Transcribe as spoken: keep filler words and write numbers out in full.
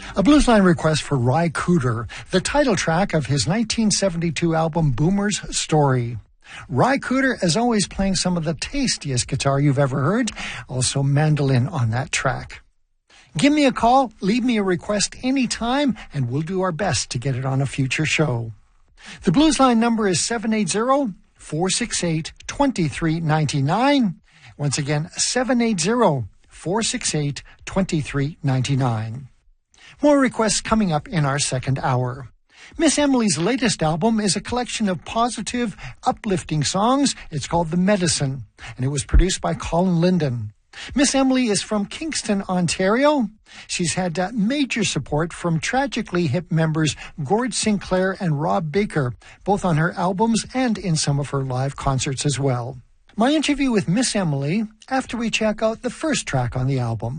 A Bluesline request for Ry Cooder, the title track of his nineteen seventy-two album Boomer's Story. Ry Cooder, as always, playing some of the tastiest guitar you've ever heard, also mandolin on that track. Give me a call, leave me a request anytime, and we'll do our best to get it on a future show. The Bluesline number is seven eight zero, four six eight, two three nine nine. Once again, seven eight zero, four six eight, two three nine nine. More requests coming up in our second hour. Miss Emily's latest album is a collection of positive, uplifting songs. It's called The Medicine, and it was produced by Colin Linden. Miss Emily is from Kingston, Ontario. She's had uh, major support from Tragically Hip members Gord Sinclair and Rob Baker, both on her albums and in some of her live concerts as well. My interview with Miss Emily after we check out the first track on the album.